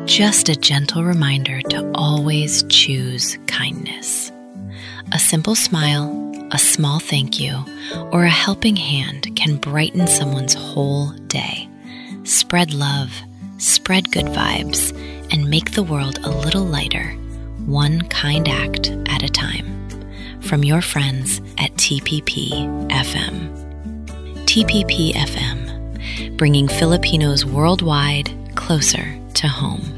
Just a gentle reminder to always choose kindness. A simple smile, a small thank you, or a helping hand can brighten someone's whole day. Spread love, spread good vibes, and make the world a little lighter, one kind act at a time. From your friends at TPP-FM. TPP-FM, bringing Filipinos worldwide closer to home.